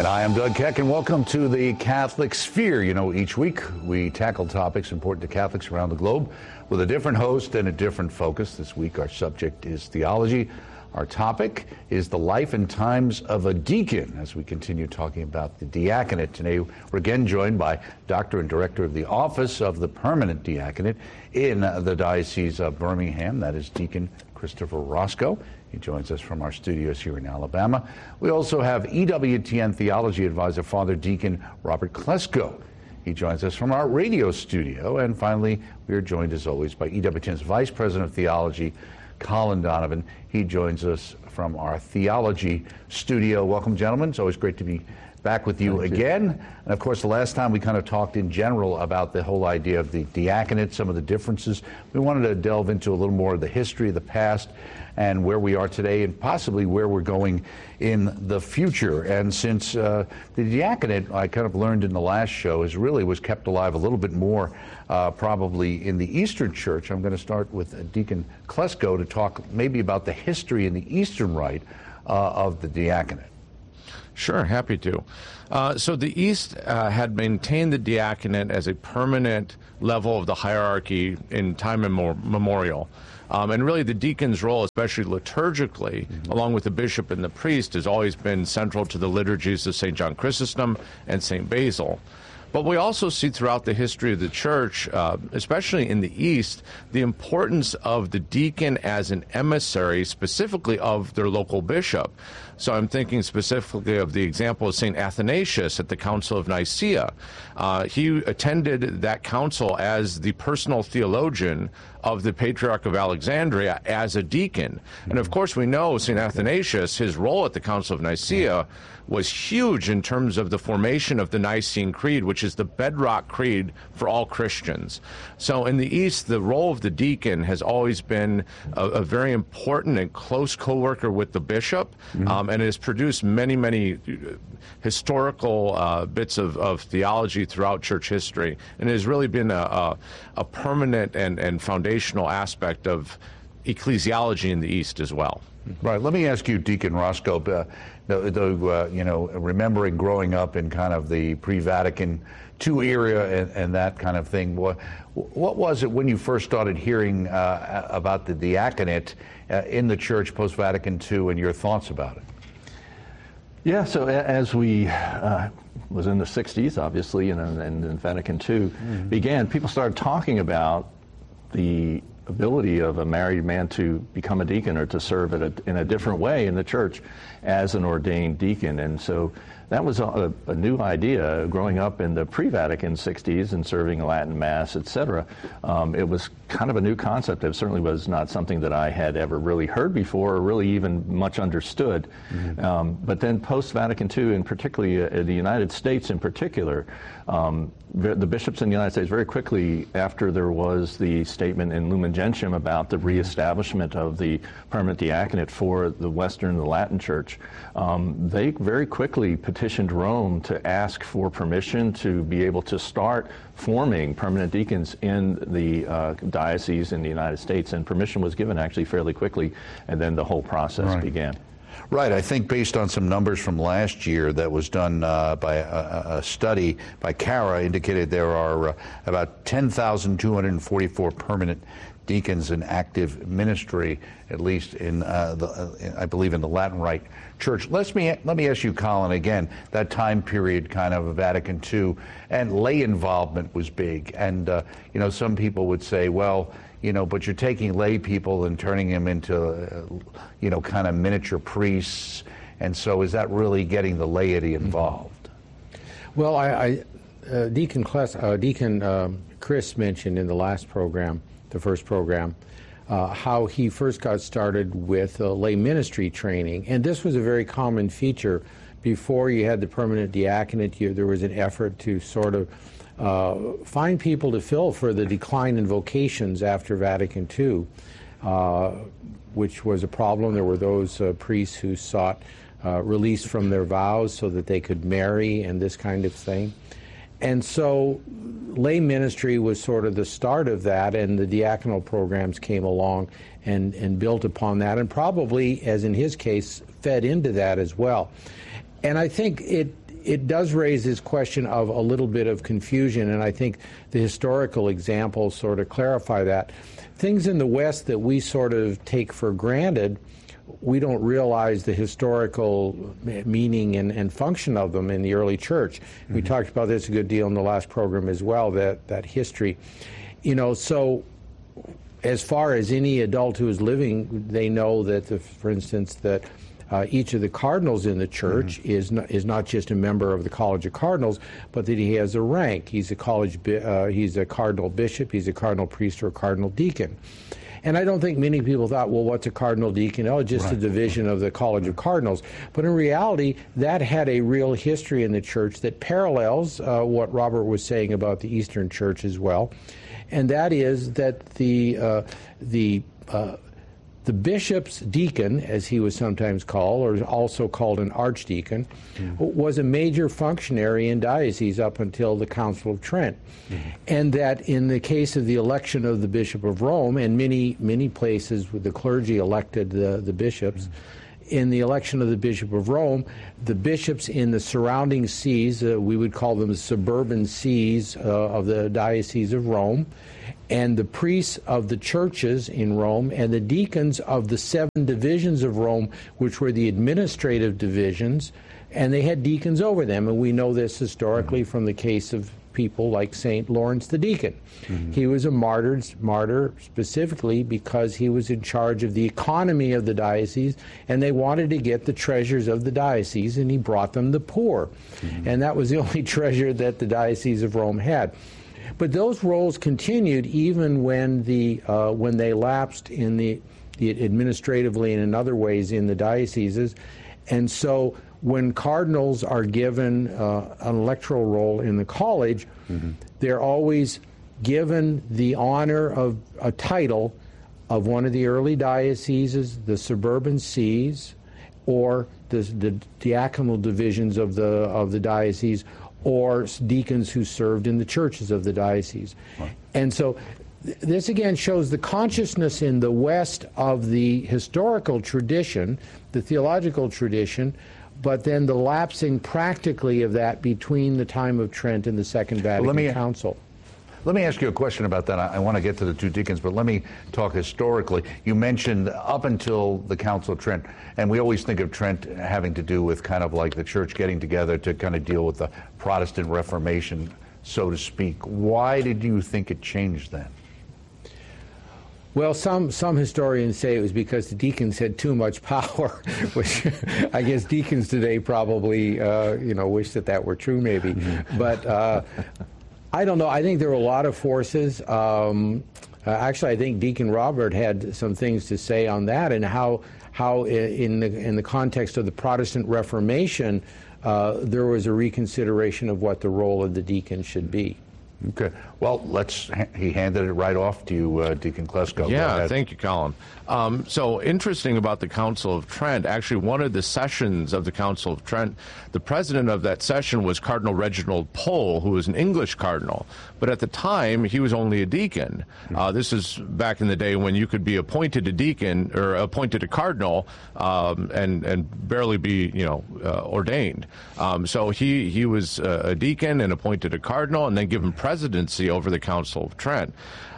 And I am Doug Keck, and welcome to the Catholic Sphere. You know, each week we tackle topics important to Catholics around the globe with a different host and a different focus. This week our subject is theology. Our topic is the life and times of a deacon, as we continue talking about the diaconate. Today we're again joined by Doctor and Director of the Office of the Permanent Diaconate in the Diocese of Birmingham. That is Deacon Christopher Roscoe. He joins us from our studios here in Alabama. We also have EWTN Theology Advisor, Father Deacon Robert Klesko. He joins us from our radio studio. And finally, we are joined, as always, by EWTN's Vice President of Theology, Colin Donovan. He joins us from our theology studio. Welcome, gentlemen. It's always great to be back with you again. And of course, the last time we kind of talked in general about the whole idea of the diaconate, some of the differences. We wanted to delve into a little more of the history, the past, and where we are today, and possibly where we're going in the future. And since the diaconate, I kind of learned in the last show, was kept alive a little bit more probably in the Eastern Church, I'm going to start with Deacon Klesko to talk maybe about the history in the Eastern Rite of the diaconate. Sure, happy to. So the East had maintained the diaconate as a permanent level of the hierarchy in time immemorial. And really the deacon's role, especially liturgically, along with the bishop and the priest, has always been central to the liturgies of St. John Chrysostom and St. Basil. But we also see throughout the history of the Church, especially in the East, the importance of the deacon as an emissary, specifically of their local bishop. So I'm thinking specifically of the example of St. Athanasius at the Council of Nicaea. He attended that council as the personal theologian of the Patriarch of Alexandria as a deacon. And of course we know St. Athanasius, his role at the Council of Nicaea was huge in terms of the formation of the Nicene Creed, which is the bedrock creed for all Christians. So in the East, the role of the deacon has always been a very important and close co-worker with the bishop, and it has produced many, many historical bits of theology throughout church history, and it has really been a permanent and foundational aspect of ecclesiology in the East as well. Right. Let me ask you, Deacon Roscoe, remembering growing up in kind of the pre-Vatican II era and that kind of thing, what was it when you first started hearing about the diaconate in the Church post-Vatican II, and your thoughts about it? Yeah, so as we was in the 60s, obviously, and Vatican II began, people started talking about the ability of a married man to become a deacon or to serve in a different way in the church as an ordained deacon. And so that was a new idea growing up in the pre-Vatican 60s and serving Latin Mass, etc. It was kind of a new concept. It certainly was not something that I had ever really heard before or really even much understood. But then post-Vatican II, and particularly the United States in particular, the bishops in the United States very quickly, after there was the statement in Lumen Gentium about the reestablishment of the permanent diaconate for the Western and the Latin Church, they very quickly petitioned Rome to ask for permission to be able to start forming permanent deacons in the diocese in the United States, and permission was given actually fairly quickly, and then the whole process began. Right. I think based on some numbers from last year that was done by a study by CARA, indicated there are about 10,244 permanent deacons in active ministry, at least in I believe in the Latin Rite Church. Let me ask you, Colin, again, that time period kind of Vatican II and lay involvement was big, and some people would say, well, but you're taking lay people and turning them into kind of miniature priests, and so is that really getting the laity involved? Well, Deacon Chris mentioned in the last program, the first program, how he first got started with lay ministry training. And this was a very common feature. Before you had the permanent diaconate, there was an effort to sort of find people to fill for the decline in vocations after Vatican II, which was a problem. There were those priests who sought release from their vows so that they could marry and this kind of thing. And so lay ministry was sort of the start of that, and the diaconal programs came along and built upon that, and probably, as in his case, fed into that as well. And I think it does raise this question of a little bit of confusion, and I think the historical examples sort of clarify that. Things in the West that we sort of take for granted, we don't realize the historical meaning and function of them in the early church. We talked about this a good deal in the last program as well, that history. So as far as any adult who is living, they know that, for instance, that each of the cardinals in the church is not just a member of the College of Cardinals, but that he has a rank. He's a he's a cardinal bishop, he's a cardinal priest, or a cardinal deacon. And I don't think many people thought, well, what's a cardinal deacon? Oh, just a division of the College of Cardinals. But in reality, that had a real history in the church that parallels what Robert was saying about the Eastern Church as well. And that is that the bishop's deacon, as he was sometimes called, or also called an archdeacon, was a major functionary in diocese up until the Council of Trent. And that in the case of the election of the Bishop of Rome, and many places with the clergy elected the bishops, in the election of the Bishop of Rome, the bishops in the surrounding sees, we would call them the suburban sees of the Diocese of Rome, and the priests of the churches in Rome, and the deacons of the 7 divisions of Rome, which were the administrative divisions, and they had deacons over them. And we know this historically from the case of people like St. Lawrence the Deacon. He was a martyr specifically because he was in charge of the economy of the diocese, and they wanted to get the treasures of the diocese, and he brought them the poor. And that was the only treasure that the Diocese of Rome had. But those roles continued even when they lapsed in the administratively and in other ways in the dioceses. And so when cardinals are given an electoral role in the college, they're always given the honor of a title of one of the early dioceses, the suburban sees, or the diaconal divisions of the diocese, or deacons who served in the churches of the diocese. And so this again shows the consciousness in the West of the historical tradition, the theological tradition, but then the lapsing practically of that between the time of Trent and the Second Vatican Council. Let me ask you a question about that. I want to get to the 2 deacons, but let me talk historically. You mentioned up until the Council of Trent, and we always think of Trent having to do with kind of like the church getting together to kind of deal with the Protestant Reformation, so to speak. Why did you think it changed then? Well, some historians say it was because the deacons had too much power, which I guess deacons today probably wish that were true, maybe. But I don't know. I think there were a lot of forces. Actually, I think Deacon Robert had some things to say on that, and how in the context of the Protestant Reformation, there was a reconsideration of what the role of the deacon should be. Okay. Well, he handed it right off to you, Deacon Klesko. Yeah, thank you, Colin. So interesting about the Council of Trent, actually one of the sessions of the Council of Trent, the president of that session was Cardinal Reginald Pole, who was an English cardinal. But at the time, he was only a deacon. This is back in the day when you could be appointed a deacon or appointed a cardinal and barely be, ordained. So he was a deacon and appointed a cardinal and then given presidency over the Council of Trent.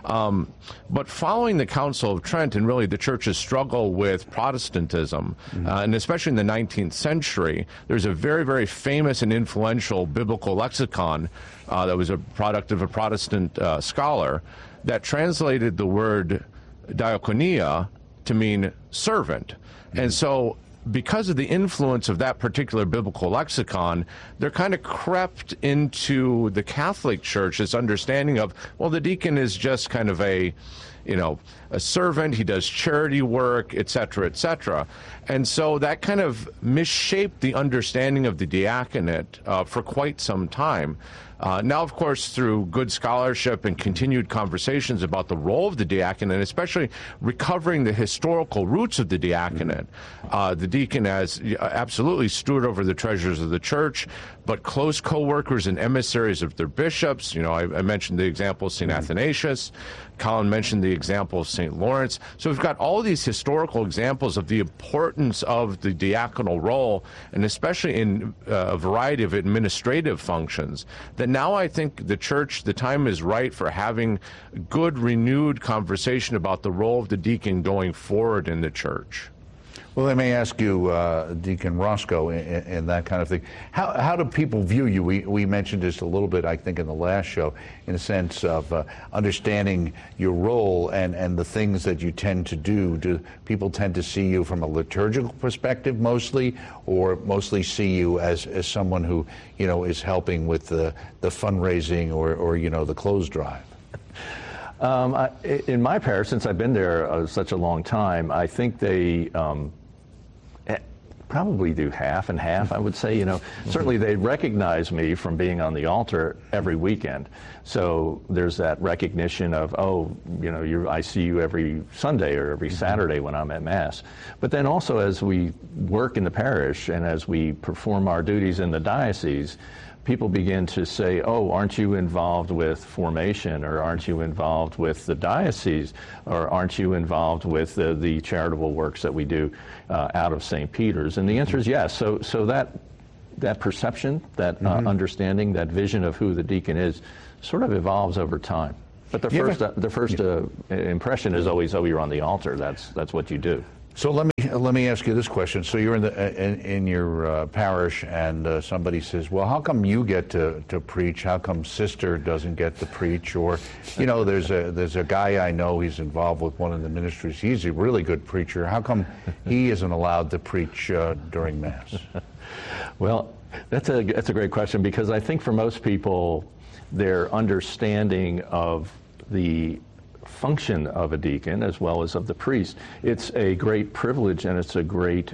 But following the Council of Trent and really the church's struggle with Protestantism, and especially in the 19th century, there's a very, very famous and influential biblical lexicon that was a product of a Protestant scholar that translated the word diakonia to mean servant. And so because of the influence of that particular biblical lexicon, there kind of crept into the Catholic Church this understanding of, well, the deacon is just kind of a servant, he does charity work, et cetera, et cetera. And so that kind of misshaped the understanding of the diaconate for quite some time. Now, of course, through good scholarship and continued conversations about the role of the diaconate, especially recovering the historical roots of the diaconate, the deacon as absolutely steward over the treasures of the church, but close co-workers and emissaries of their bishops. I mentioned the example of St. Athanasius, Colin mentioned the example of St. Lawrence. So we've got all these historical examples of the importance of the diaconal role, and especially in a variety of administrative functions, that now I think the church, the time is right for having good, renewed conversation about the role of the deacon going forward in the church. Well, let me ask you, Deacon Roscoe, in that kind of thing. How do people view you? We mentioned this a little bit, I think, in the last show, in a sense of understanding your role and the things that you tend to do. Do people tend to see you from a liturgical perspective mostly, or mostly see you as someone who, is helping with the fundraising or the clothes drive? In my parish, since I've been there such a long time, I think they probably do half and half, I would say. Certainly they recognize me from being on the altar every weekend. So there's that recognition of, I see you every Sunday or every Saturday when I'm at Mass. But then also as we work in the parish and as we perform our duties in the diocese, people begin to say, aren't you involved with formation, or aren't you involved with the diocese, or aren't you involved with the charitable works that we do out of St. Peter's? And the answer is yes. So that perception, that understanding, that vision of who the deacon is sort of evolves over time. But the first impression is always, you're on the altar. That's what you do. So let me ask you this question. So you're in your parish, and somebody says, "Well, how come you get to preach? How come Sister doesn't get to preach?" Or, there's a guy I know. He's involved with one of the ministries. He's a really good preacher. How come he isn't allowed to preach during Mass? Well, that's a great question, because I think for most people, their understanding of the function of a deacon as well as of the priest, it's a great privilege and it's a great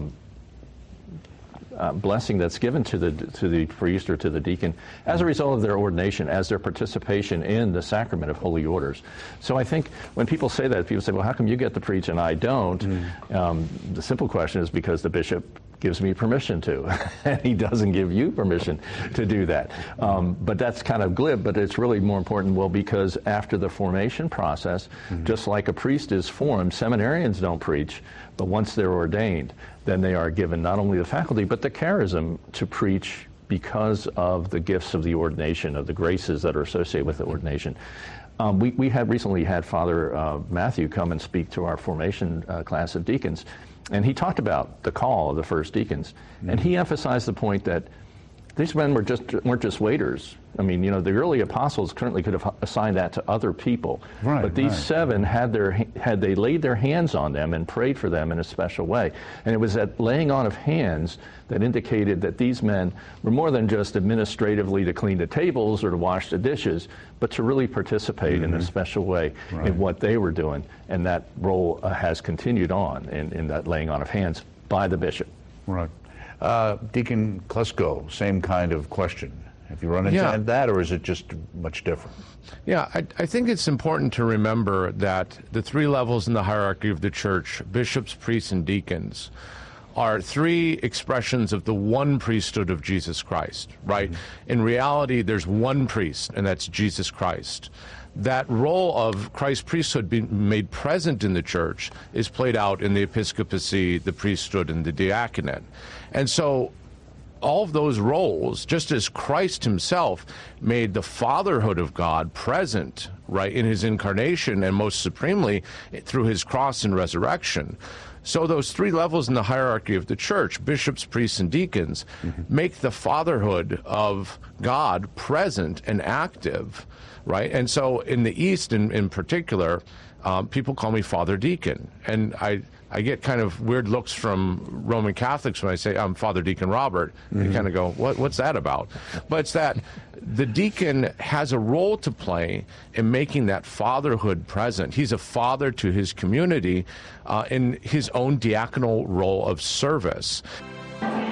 blessing that's given to the priest or to the deacon as a result of their ordination, as their participation in the sacrament of holy orders. So I think when people say that, people say, well, how come you get to preach and I don't? The simple question is because the bishop gives me permission to, and he doesn't give you permission to do that. But that's kind of glib, but it's really more important, because after the formation process, just like a priest is formed, seminarians don't preach, but once they're ordained, then they are given not only the faculty, but the charism to preach because of the gifts of the ordination, of the graces that are associated with the ordination. We had recently had Father Matthew come and speak to our formation class of deacons, and he talked about the call of the first deacons, and he emphasized the point that these men weren't just waiters. I mean, the early apostles currently could have assigned that to other people, but these 7 had they laid their hands on them and prayed for them in a special way, and it was that laying on of hands that indicated that these men were more than just administratively to clean the tables or to wash the dishes, but to really participate in a special way in what they were doing, and that role has continued on in that laying on of hands by the bishop. Right. Deacon Klesko, same kind of question. Have you run into that, or is it just much different? Yeah, I think it's important to remember that the 3 levels in the hierarchy of the church, bishops, priests, and deacons, are 3 expressions of the one priesthood of Jesus Christ, right? In reality, there's one priest, and that's Jesus Christ. That role of Christ's priesthood being made present in the church is played out in the episcopacy, the priesthood, and the diaconate. And so all of those roles, just as Christ himself made the fatherhood of God present, right, in his incarnation and most supremely through his cross and resurrection, so those 3 levels in the hierarchy of the church, bishops, priests, and deacons, make the fatherhood of God present and active, right? And so in the East in particular, people call me Father Deacon. And I get kind of weird looks from Roman Catholics when I say I'm Father Deacon Robert. They kind of go, what's that about? But it's that the deacon has a role to play in making that fatherhood present. He's a father to his community in his own diaconal role of service.